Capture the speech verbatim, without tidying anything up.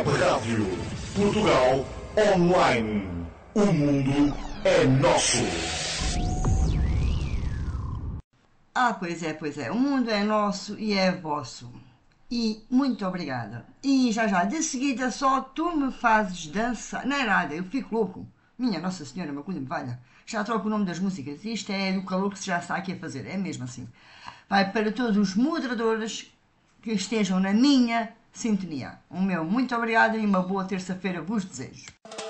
Web Rádio Portugal Online. O mundo é nosso. Ah, pois é, pois é. O mundo é nosso e é vosso. E muito obrigada. E já já, de seguida, só tu me fazes dançar. Não é nada, eu fico louco. Minha Nossa Senhora, uma coisa me valha. Já troco o nome das músicas. Isto é do calor que se já está aqui a fazer. É mesmo assim. Vai para todos os moderadores que estejam na minha sintonia. O meu muito obrigado e uma boa terça-feira vos desejo.